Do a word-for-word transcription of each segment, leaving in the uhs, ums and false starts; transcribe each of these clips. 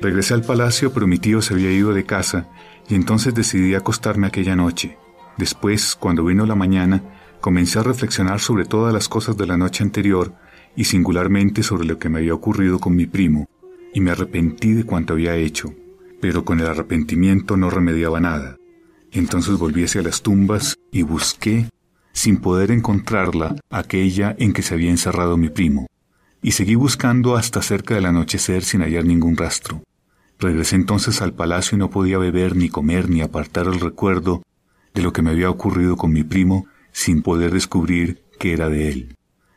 Regresé al palacio, pero mi tío se había ido de casa y entonces decidí acostarme aquella noche. Después, cuando vino la mañana, comencé a reflexionar sobre todas las cosas de la noche anterior y singularmente sobre lo que me había ocurrido con mi primo, y me arrepentí de cuanto había hecho, pero con el arrepentimiento no remediaba nada. Entonces volví hacia las tumbas y busqué, sin poder encontrarla, aquella en que se había encerrado mi primo, y seguí buscando hasta cerca del anochecer sin hallar ningún rastro. Regresé entonces al palacio y no podía beber, ni comer, ni apartar el recuerdo de lo que me había ocurrido con mi primo, sin poder descubrir que era de él.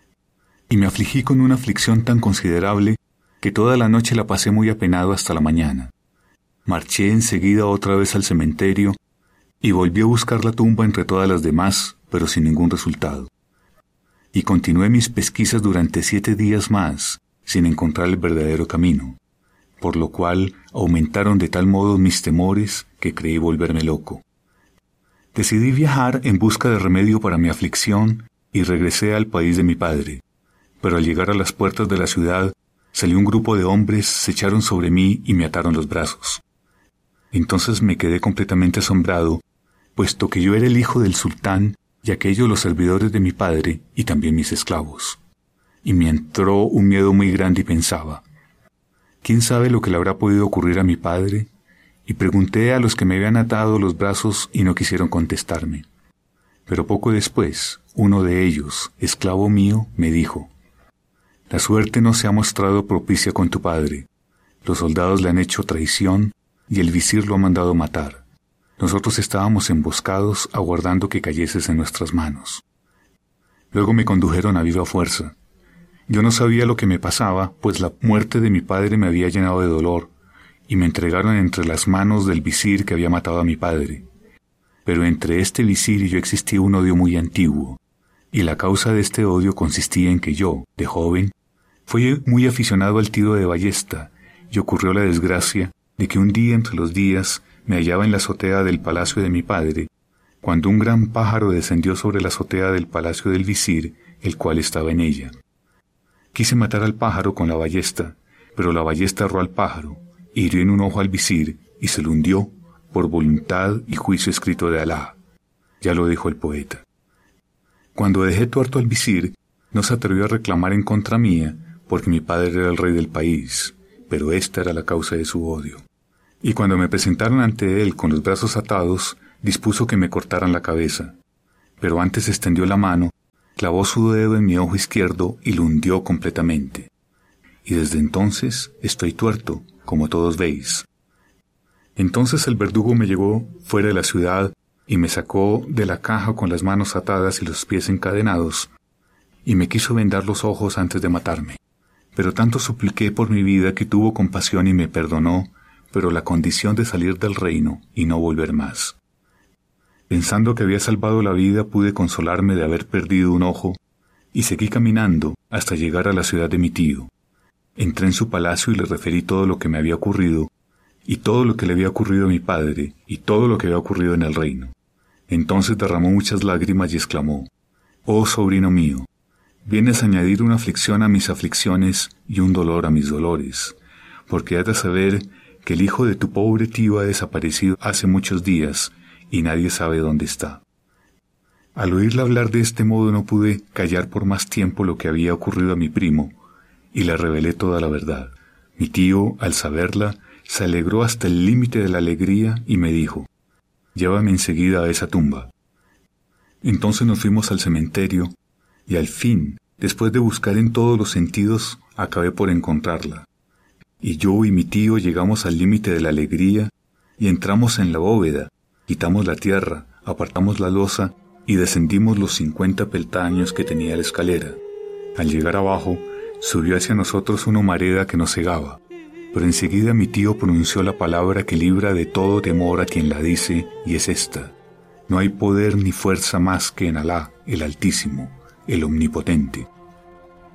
Y me afligí con una aflicción tan considerable que toda la noche la pasé muy apenado hasta la mañana. Marché enseguida otra vez al cementerio y volví a buscar la tumba entre todas las demás, pero sin ningún resultado. Y continué mis pesquisas durante siete días más, sin encontrar el verdadero camino, por lo cual aumentaron de tal modo mis temores que creí volverme loco. Decidí viajar en busca de remedio para mi aflicción y regresé al país de mi padre, pero al llegar a las puertas de la ciudad, salió un grupo de hombres, se echaron sobre mí y me ataron los brazos. Entonces me quedé completamente asombrado, puesto que yo era el hijo del sultán y aquellos los servidores de mi padre y también mis esclavos. Y me entró un miedo muy grande y pensaba, ¿quién sabe lo que le habrá podido ocurrir a mi padre? Y pregunté a los que me habían atado los brazos y no quisieron contestarme. Pero poco después, uno de ellos, esclavo mío, me dijo, la suerte no se ha mostrado propicia con tu padre. Los soldados le han hecho traición y el visir lo ha mandado matar. Nosotros estábamos emboscados aguardando que cayeses en nuestras manos. Luego me condujeron a viva fuerza. Yo no sabía lo que me pasaba, pues la muerte de mi padre me había llenado de dolor, y me entregaron entre las manos del visir que había matado a mi padre. Pero entre este visir y yo existía un odio muy antiguo, y la causa de este odio consistía en que yo, de joven, fui muy aficionado al tiro de ballesta, y ocurrió la desgracia de que un día entre los días me hallaba en la azotea del palacio de mi padre, cuando un gran pájaro descendió sobre la azotea del palacio del visir, el cual estaba en ella. Quise matar al pájaro con la ballesta, pero la ballesta erró al pájaro, hirió en un ojo al visir y se lo hundió por voluntad y juicio escrito de Alá. Ya lo dijo el poeta. Cuando dejé tuerto al visir, no se atrevió a reclamar en contra mía, porque mi padre era el rey del país, pero esta era la causa de su odio. Y cuando me presentaron ante él con los brazos atados, dispuso que me cortaran la cabeza. Pero antes extendió la mano, clavó su dedo en mi ojo izquierdo y lo hundió completamente. Y desde entonces estoy tuerto, como todos veis. Entonces el verdugo me llevó fuera de la ciudad y me sacó de la caja con las manos atadas y los pies encadenados, y me quiso vendar los ojos antes de matarme. Pero tanto supliqué por mi vida que tuvo compasión y me perdonó, pero la condición de salir del reino y no volver más. Pensando que había salvado la vida, pude consolarme de haber perdido un ojo, y seguí caminando hasta llegar a la ciudad de mi tío. Entré en su palacio y le referí todo lo que me había ocurrido, y todo lo que le había ocurrido a mi padre, y todo lo que había ocurrido en el reino. Entonces derramó muchas lágrimas y exclamó, «Oh sobrino mío, vienes a añadir una aflicción a mis aflicciones y un dolor a mis dolores, porque has de saber que el hijo de tu pobre tío ha desaparecido hace muchos días, y nadie sabe dónde está». Al oírla hablar de este modo no pude callar por más tiempo lo que había ocurrido a mi primo, y le revelé toda la verdad. Mi tío, al saberla, se alegró hasta el límite de la alegría y me dijo, «Llévame enseguida a esa tumba». Entonces nos fuimos al cementerio, y al fin, después de buscar en todos los sentidos, acabé por encontrarla. Y yo y mi tío llegamos al límite de la alegría, y entramos en la bóveda, quitamos la tierra, apartamos la losa, y descendimos los cincuenta peldaños que tenía la escalera. Al llegar abajo, subió hacia nosotros una humareda que nos cegaba, pero enseguida mi tío pronunció la palabra que libra de todo temor a quien la dice, y es esta: no hay poder ni fuerza más que en Alá, el Altísimo, el Omnipotente.